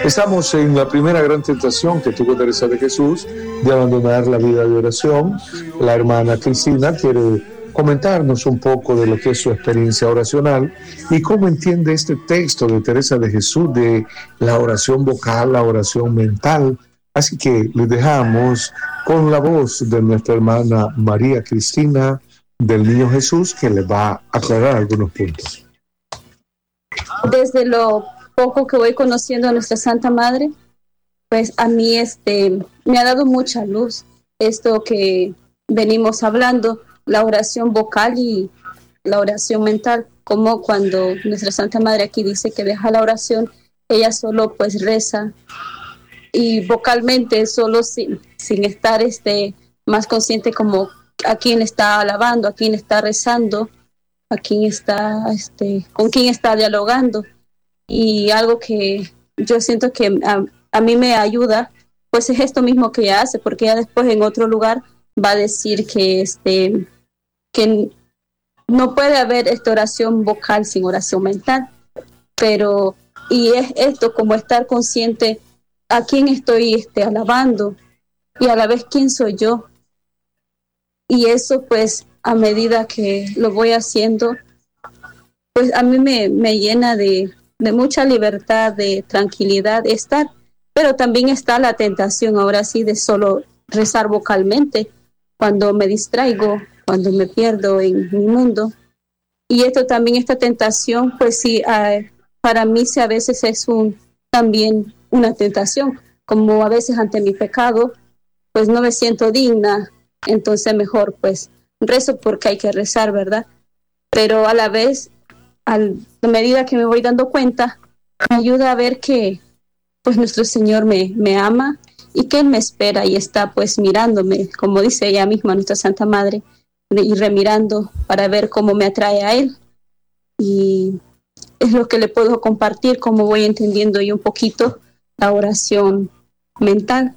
Estamos en la primera gran tentación que tuvo Teresa de Jesús de abandonar la vida de oración. La hermana Cristina quiere comentarnos un poco de lo que es su experiencia oracional y cómo entiende este texto de Teresa de Jesús de la oración vocal, la oración mental. Así que les dejamos con la voz de nuestra hermana María Cristina del Niño Jesús, que les va a aclarar algunos puntos. Desde lo poco que voy conociendo a nuestra Santa Madre, pues a mí me ha dado mucha luz esto que venimos hablando, la oración vocal y la oración mental, como cuando nuestra Santa Madre aquí dice que deja la oración, ella solo pues reza y vocalmente solo sin estar más consciente como a quién está alabando, a quién está rezando, a quién está con quién está dialogando. Y algo que yo siento que a mí me ayuda, pues es esto mismo que ella hace, porque ella después en otro lugar va a decir que que no puede haber esta oración vocal sin oración mental, y es esto como estar consciente a quién estoy alabando y a la vez quién soy yo. Y eso pues a medida que lo voy haciendo, pues a mí me llena de mucha libertad, de tranquilidad estar, pero también está la tentación ahora sí de solo rezar vocalmente cuando me distraigo, cuando me pierdo en mi mundo. Y esto también, esta tentación, pues sí, para mí sí a veces es también una tentación, como a veces ante mi pecado, pues no me siento digna, entonces mejor pues rezo porque hay que rezar, ¿verdad? Pero a la vez, a medida que me voy dando cuenta, me ayuda a ver que pues nuestro Señor me ama y que Él me espera y está pues mirándome, como dice ella misma, nuestra Santa Madre, y remirando para ver cómo me atrae a Él. Y es lo que le puedo compartir, cómo voy entendiendo yo un poquito la oración mental.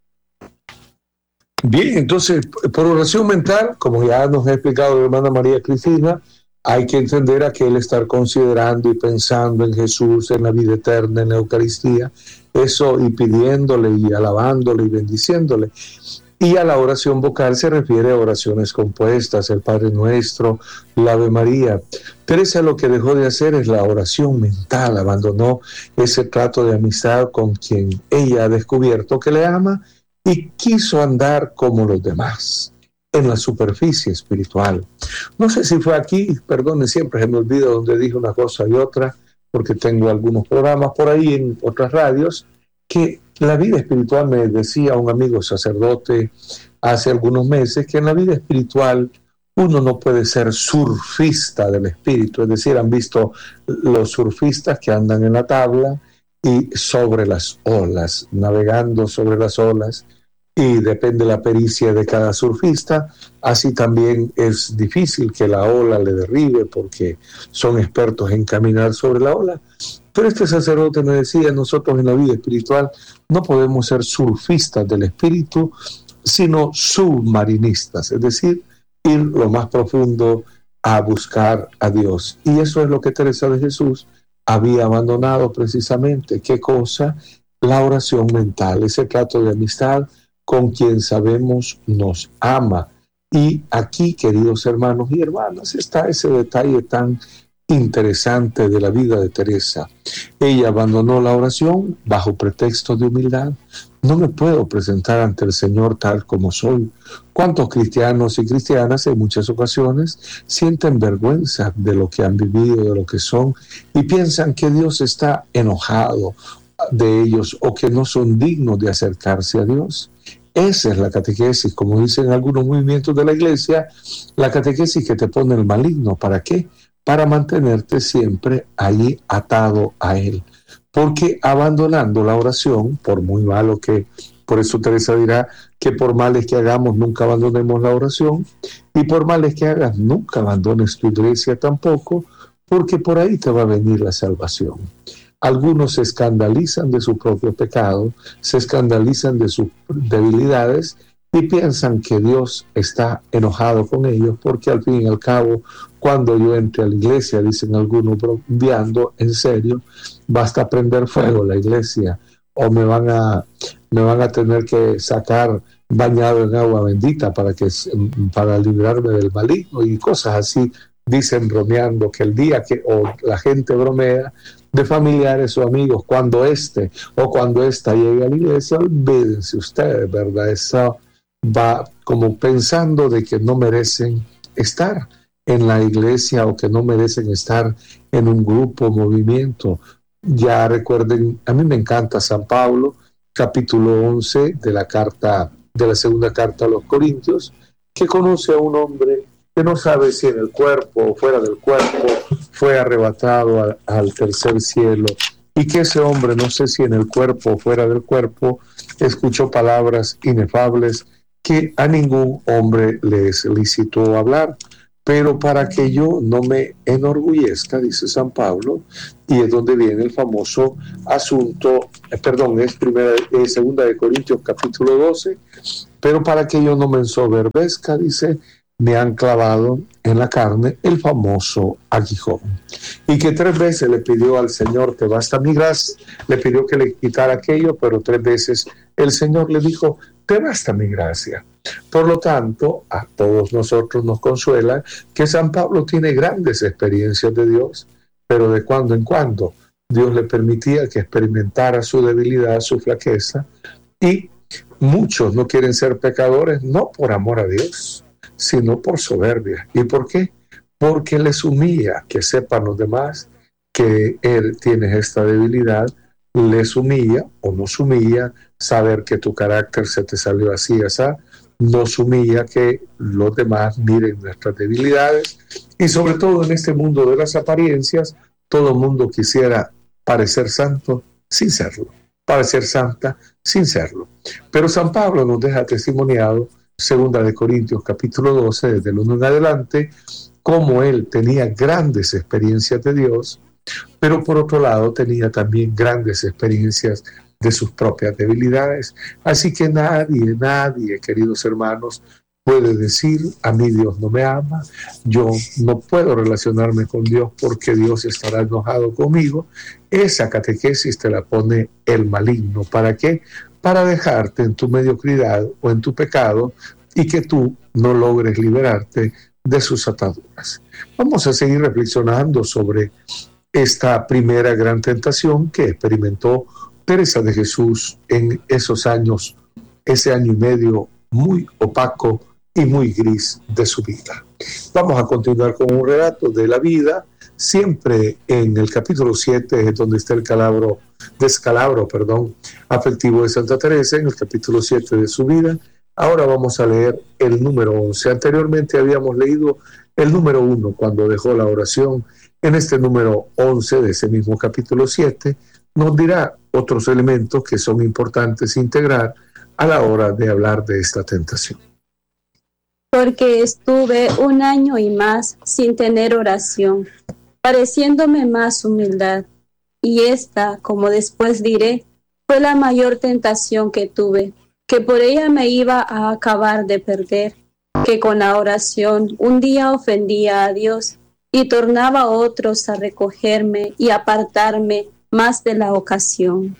Bien, entonces, por oración mental, como ya nos ha explicado la hermana María Cristina, hay que entender aquel estar considerando y pensando en Jesús, en la vida eterna, en la Eucaristía, eso, y pidiéndole y alabándole y bendiciéndole. Y a la oración vocal se refiere a oraciones compuestas, el Padre Nuestro, la Ave María. Teresa lo que dejó de hacer es la oración mental, abandonó ese trato de amistad con quien ella ha descubierto que le ama y quiso andar como los demás, en la superficie espiritual. No sé si fue aquí, perdone, siempre se me olvida donde dije una cosa y otra, porque tengo algunos programas por ahí en otras radios, que la vida espiritual, me decía un amigo sacerdote hace algunos meses, que en la vida espiritual uno no puede ser surfista del espíritu, es decir, han visto los surfistas que andan en la tabla y sobre las olas, navegando sobre las olas, y depende de la pericia de cada surfista, así también es difícil que la ola le derribe porque son expertos en caminar sobre la ola. Pero este sacerdote me decía, nosotros en la vida espiritual no podemos ser surfistas del espíritu, sino submarinistas, es decir, ir lo más profundo a buscar a Dios. Y eso es lo que Teresa de Jesús había abandonado precisamente. ¿Qué cosa? La oración mental, ese trato de amistad con quien sabemos nos ama. Y aquí, queridos hermanos y hermanas, está ese detalle tan interesante de la vida de Teresa. Ella abandonó la oración bajo pretexto de humildad. No me puedo presentar ante el Señor tal como soy. ¿Cuántos cristianos y cristianas en muchas ocasiones sienten vergüenza de lo que han vivido, de lo que son, y piensan que Dios está enojado de ellos o que no son dignos de acercarse a Dios? Esa es la catequesis, como dicen algunos movimientos de la iglesia, la catequesis que te pone el maligno. ¿Para qué? Para mantenerte siempre allí atado a él. Porque abandonando la oración, por muy malo que, por eso Teresa dirá que por males que hagamos nunca abandonemos la oración, y por males que hagas nunca abandones tu iglesia tampoco, porque por ahí te va a venir la salvación. Algunos se escandalizan de su propio pecado, se escandalizan de sus debilidades y piensan que Dios está enojado con ellos, porque al fin y al cabo, cuando yo entre a la iglesia, dicen algunos bromeando, en serio, basta prender fuego la iglesia, o me van a tener que sacar bañado en agua bendita para librarme del maligno y cosas así. Dicen bromeando que el día que o la gente bromea de familiares o amigos, cuando cuando esta llegue a la iglesia, olvídense ustedes, ¿verdad? Eso va como pensando de que no merecen estar en la iglesia o que no merecen estar en un grupo, movimiento. Ya recuerden, a mí me encanta San Pablo, capítulo 11 de la segunda carta a los Corintios, que conoce a un hombre que no sabe si en el cuerpo o fuera del cuerpo fue arrebatado al tercer cielo, y que ese hombre, no sé si en el cuerpo o fuera del cuerpo, escuchó palabras inefables que a ningún hombre le es lícito hablar. Pero para que yo no me enorgullezca, dice San Pablo, y es donde viene el famoso asunto, es segunda de Corintios capítulo 12, pero para que yo no me ensoberbezca, dice, me han clavado en la carne el famoso aguijón. Y que 3 veces le pidió al Señor, te basta mi gracia, le pidió que le quitara aquello, pero 3 veces el Señor le dijo, te basta mi gracia. Por lo tanto, a todos nosotros nos consuela que San Pablo tiene grandes experiencias de Dios, pero de cuando en cuando Dios le permitía que experimentara su debilidad, su flaqueza, y muchos no quieren ser pecadores, no por amor a Dios, sino por soberbia. ¿Y por qué? Porque les humilla que sepan los demás que él tiene esta debilidad, les humilla o nos humilla saber que tu carácter se te salió así, así, nos humilla que los demás miren nuestras debilidades, y sobre todo en este mundo de las apariencias, todo el mundo quisiera parecer santo sin serlo, parecer santa sin serlo. Pero San Pablo nos deja testimoniado, segunda de Corintios capítulo 12, desde el 1 en adelante, cómo él tenía grandes experiencias de Dios, pero por otro lado tenía también grandes experiencias de sus propias debilidades. Así que nadie, queridos hermanos, puede decir, a mí Dios no me ama, yo no puedo relacionarme con Dios porque Dios estará enojado conmigo. Esa catequesis te la pone el maligno. ¿Para qué? Para dejarte en tu mediocridad o en tu pecado y que tú no logres liberarte de sus ataduras. Vamos a seguir reflexionando sobre esta primera gran tentación que experimentó Teresa de Jesús en esos años, ese año y medio muy opaco y muy gris de su vida. Vamos a continuar con un relato de la vida, siempre en el capítulo 7, donde está el descalabro afectivo de Santa Teresa, en el capítulo 7 de su vida. Ahora vamos a leer el número 11. Anteriormente habíamos leído el número 1 cuando dejó la oración. En este número 11 de ese mismo capítulo 7 nos dirá otros elementos que son importantes integrar a la hora de hablar de esta tentación. Porque estuve 1 año y más sin tener oración, pareciéndome más humildad, y esta, como después diré, fue la mayor tentación que tuve, que por ella me iba a acabar de perder, que con la oración un día ofendía a Dios y tornaba a otros a recogerme y apartarme más de la ocasión.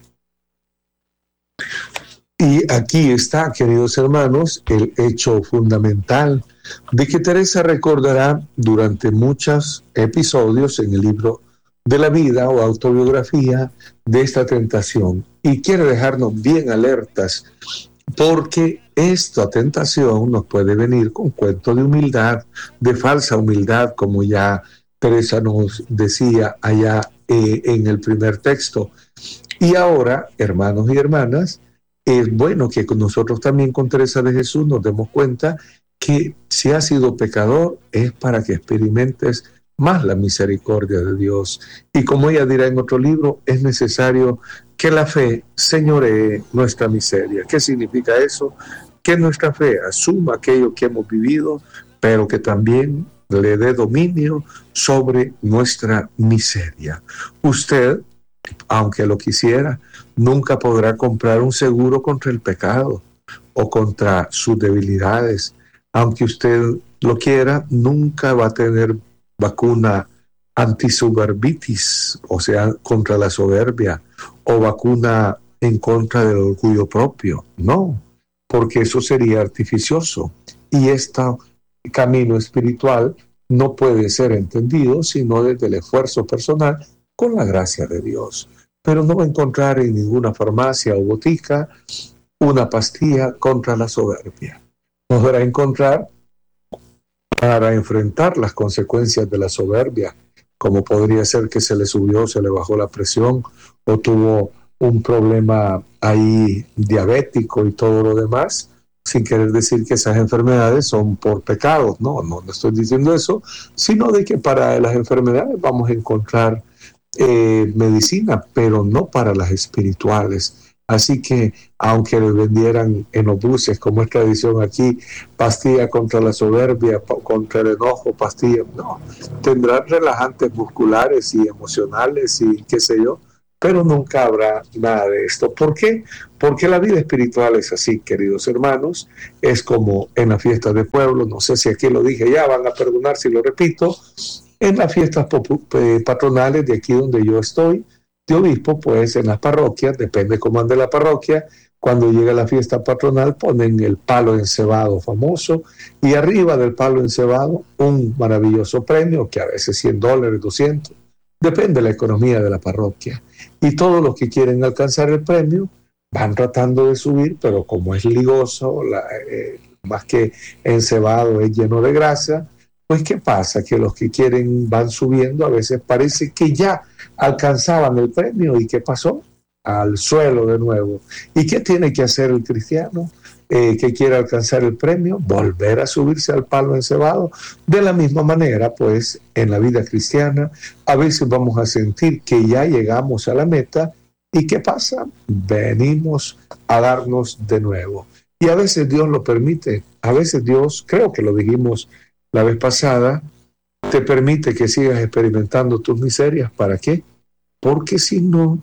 Y aquí está, queridos hermanos, el hecho fundamental de que Teresa recordará durante muchos episodios en el libro de la vida o autobiografía de esta tentación. Y quiere dejarnos bien alertas, porque esta tentación nos puede venir con cuento de humildad, de falsa humildad, como ya Teresa nos decía allá en el primer texto. Y ahora, hermanos y hermanas, es bueno que nosotros también con Teresa de Jesús nos demos cuenta que si has sido pecador es para que experimentes más la misericordia de Dios. Y como ella dirá en otro libro, es necesario que la fe señoree nuestra miseria. ¿Qué significa eso? Que nuestra fe asuma aquello que hemos vivido, pero que también le dé dominio sobre nuestra miseria. Usted, aunque lo quisiera, nunca podrá comprar un seguro contra el pecado o contra sus debilidades. Aunque usted lo quiera, nunca va a tener vacuna antisuberbitis, o sea, contra la soberbia, o vacuna en contra del orgullo propio, no, porque eso sería artificioso. Y este camino espiritual no puede ser entendido sino desde el esfuerzo personal con la gracia de Dios. Pero no va a encontrar en ninguna farmacia o botica una pastilla contra la soberbia. No va a encontrar para enfrentar las consecuencias de la soberbia, como podría ser que se le subió, se le bajó la presión o tuvo un problema ahí diabético y todo lo demás, sin querer decir que esas enfermedades son por pecados. No estoy diciendo eso, sino de que para las enfermedades vamos a encontrar medicina, pero no para las espirituales. Así que, aunque les vendieran en los buses, como es tradición aquí, pastilla contra la soberbia, contra el enojo, pastilla, no, tendrán relajantes musculares y emocionales y qué sé yo, pero nunca habrá nada de esto. ¿Por qué? Porque la vida espiritual es así, queridos hermanos, es como en las fiestas de pueblo, no sé si aquí lo dije ya, van a perdonar si lo repito, en las fiestas patronales de aquí donde yo estoy, de obispo, pues en las parroquias, depende cómo ande la parroquia, cuando llega la fiesta patronal ponen el palo encebado famoso y arriba del palo encebado un maravilloso premio que a veces $100, 200, depende de la economía de la parroquia. Y todos los que quieren alcanzar el premio van tratando de subir, pero como es ligoso, más que encebado, es lleno de grasa, pues ¿qué pasa? Que los que quieren van subiendo, a veces parece que ya alcanzaban el premio. ¿Y qué pasó? Al suelo de nuevo. ¿Y qué tiene que hacer el cristiano que quiere alcanzar el premio? Volver a subirse al palo encebado. De la misma manera, pues, en la vida cristiana, a veces vamos a sentir que ya llegamos a la meta. ¿Y qué pasa? Venimos a darnos de nuevo. Y a veces Dios lo permite. A veces Dios, creo que lo dijimos la vez pasada, te permite que sigas experimentando tus miserias. ¿Para qué? Porque si no,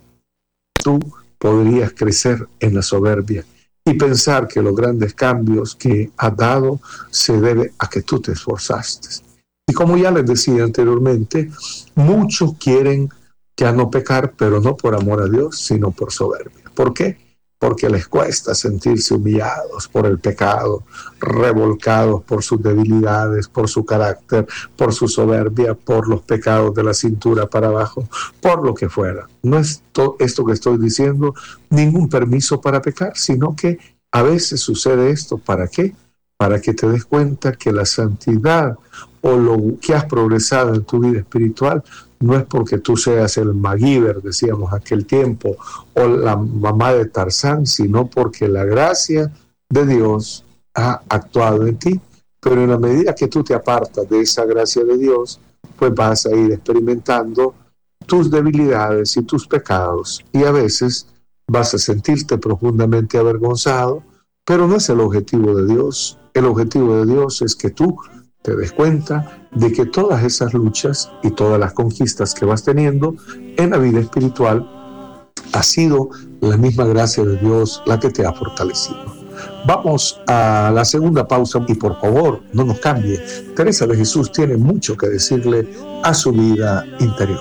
tú podrías crecer en la soberbia y pensar que los grandes cambios que has dado se debe a que tú te esforzaste. Y como ya les decía anteriormente, muchos quieren ya no pecar, pero no por amor a Dios, sino por soberbia. ¿Por qué? Porque les cuesta sentirse humillados por el pecado, revolcados por sus debilidades, por su carácter, por su soberbia, por los pecados de la cintura para abajo, por lo que fuera. No es esto que estoy diciendo ningún permiso para pecar, sino que a veces sucede esto. ¿Para qué? Para que te des cuenta que la santidad o lo que has progresado en tu vida espiritual no es porque tú seas el MacGyver, decíamos aquel tiempo, o la mamá de Tarzán, sino porque la gracia de Dios ha actuado en ti. Pero en la medida que tú te apartas de esa gracia de Dios, pues vas a ir experimentando tus debilidades y tus pecados. Y a veces vas a sentirte profundamente avergonzado, pero no es el objetivo de Dios. El objetivo de Dios es que tú te des cuenta de que todas esas luchas y todas las conquistas que vas teniendo en la vida espiritual ha sido la misma gracia de Dios la que te ha fortalecido. Vamos a la segunda pausa y por favor no nos cambie. Teresa de Jesús tiene mucho que decirle a su vida interior.